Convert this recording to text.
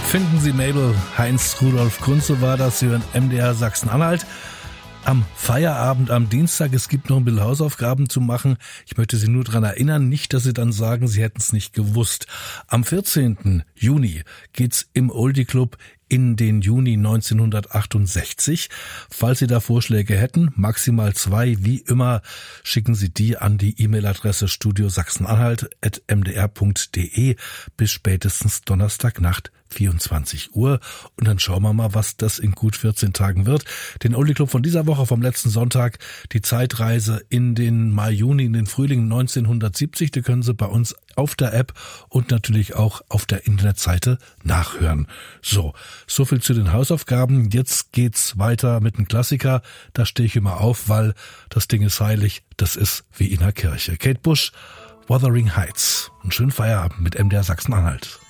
Finden Sie Mabel, Heinz Rudolf Kunze war das, Sie hören MDR Sachsen-Anhalt. Am Feierabend am Dienstag, es gibt noch ein bisschen Hausaufgaben zu machen. Ich möchte Sie nur daran erinnern, nicht, dass Sie dann sagen, Sie hätten es nicht gewusst. Am 14. Juni geht's im Oldie Club in den Juni 1968. Falls Sie da Vorschläge hätten, maximal 2, wie immer, schicken Sie die an die E-Mail-Adresse studiosachsenanhalt@mdr.de bis spätestens Donnerstagnacht 24 Uhr. Und dann schauen wir mal, was das in gut 14 Tagen wird. Den Oldie Club von dieser Woche, vom letzten Sonntag, die Zeitreise in den Mai, Juni, in den Frühling 1970, die können Sie bei uns auf der App und natürlich auch auf der Internetseite nachhören. So viel zu den Hausaufgaben. Jetzt geht's weiter mit einem Klassiker. Da stehe ich immer auf, weil das Ding ist heilig. Das ist wie in der Kirche. Kate Bush, Wuthering Heights. Einen schönen Feierabend mit MDR Sachsen-Anhalt.